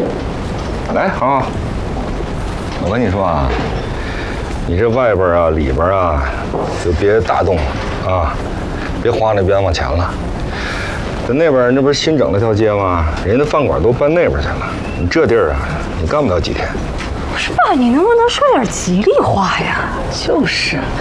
来，好，我跟你说啊，你这外边啊、里边啊，就别大动了啊，别花那冤枉钱了。在那边那不是新整了条街吗？人家的饭馆都搬那边去了。你这地儿啊，你干不了几天。 不是爸，你能不能说点吉利话呀？就是。